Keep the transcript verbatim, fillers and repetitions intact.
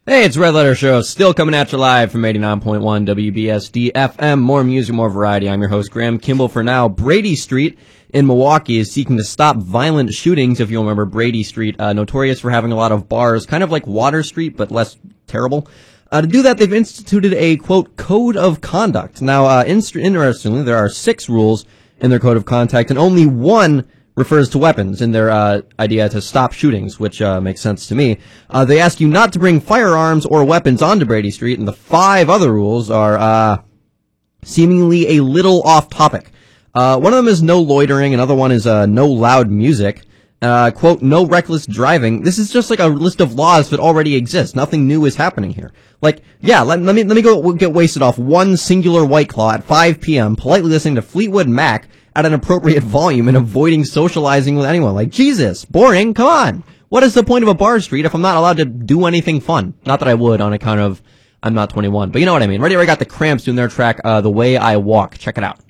Hey, it's Red Letter Show, still coming at you live from eighty-nine point one W B S D F M. More music, more variety. I'm your host, Graham Kimball. For now, Brady Street in Milwaukee is seeking to stop violent shootings. If you'll remember, Brady Street, uh, notorious for having a lot of bars, kind of like Water Street, but less terrible. Uh, to do that, they've instituted a, quote, code of conduct. Now, uh, in- interestingly, there are six rules in their code of conduct, and only one refers to weapons in their uh, idea to stop shootings, which uh, makes sense to me. Uh, they ask you not to bring firearms or weapons onto Brady Street, and the five other rules are uh, seemingly a little off-topic. Uh, one of them is no loitering, another one is uh, no loud music, uh, quote, no reckless driving. This is just like a list of laws that already exist. Nothing new is happening here. Like, yeah, let, let me let me go get wasted off one singular White Claw at five p.m., politely listening to Fleetwood Mac at an appropriate volume and avoiding socializing with anyone. Like, Jesus, boring, come on. What is the point of a bar street if I'm not allowed to do anything fun? Not that I would on account of I'm not twenty-one, but you know what I mean. Right here I got the Cramps doing their track, uh, The Way I Walk. Check it out.